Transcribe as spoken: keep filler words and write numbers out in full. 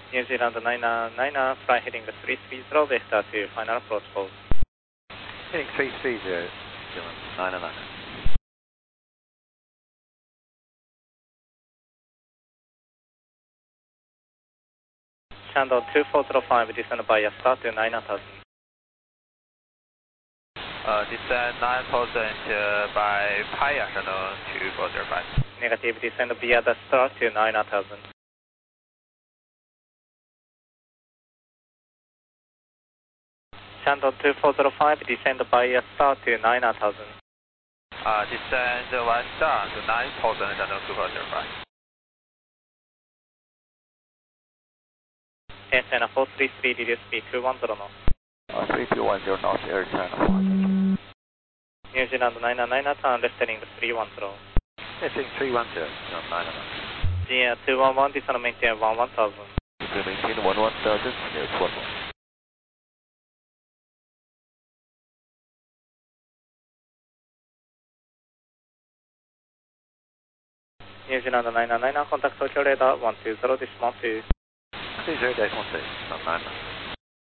New Zealand niner niner, fly heading three three zero, vector to final approach call. Heading three three zero, New Zealand niner niner. Channel two four zero five, descend by a start to nine thousand. Uh, descend nine thousand uh, by Paya channel two four zero five. Negative, descend via the start to nine thousand. Channel two four zero five, descend by a start to nine thousand. Uh, descend one star to nine thousand channel two four zero five. S N four three three, reduce speed two one zero knots. Uh, three two one zero knots, air China four. New Zealand niner niner, turn left heading three one zero. Heading three one zero, New Zealand niner niner. G Air two one one, descend maintain one one thousand. Maintain one one thousand, near two one one. New Zealand niner niner, contact Tokyo radar one two zero decimal two. two zero decimal two, New Zealand niner niner.